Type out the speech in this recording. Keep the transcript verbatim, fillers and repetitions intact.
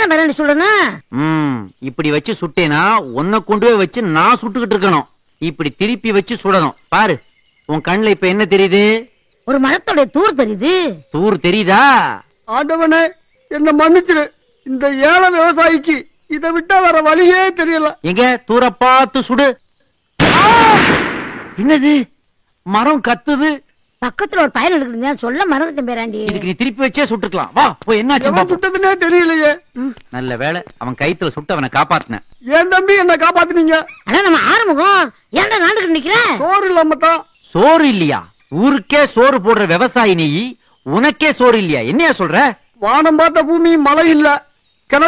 பேராண்டி சொல்லணும். ம் இப்படி வச்சு சுட்டேனா உன்னை கொண்டு போய் வச்சு நான் சுட்டுக்கிட்டு இருக்கணும். இப்படி திருப்பி வச்சு சுடணும். பாரு உன் கண்ணுல இப்ப என்ன தெரியுது? ஒரு மரத்தோட தூர் தெரியுது. தூர் தெரியுதா? ஆண்டவனே என்ன மன்னிச்சிரு. இந்த ஏழை விவசாயிக்கு இதை விட்டா வேற வழியே தெரியல. எங்க தூர பார்த்து சுடு. என்னது மரம் கத்துது? பக்கத்துல ஒரு பயல் இருக்குது சொல்ல மறந்துட்டேன் பேராண்டி. இதுக்கு நீ திருப்பி வச்சே சுட்டுக்கலாம். வா போய் என்னாச்சு சுட்டதுன்னே தெரியலையே. நல்ல வேளை அவன் கைத்துல சுட்டு அவனை காப்பாத்தின. ஏன் தம்பி என்ன காப்பாத்துனீங்க? ஆனா நம்ம ஆறுமுகம் ஏன்டா நாண்டுக்கு நிக்கிற? சோறு இல்லாம தான். சோறு இல்லையா? ஊருக்கே சோறு போடுற விவசாயி நீ, உனக்கே சோறு இல்லையா? என்னையா சொல்ற? வானம் பார்த்த பூமி மழை இல்ல,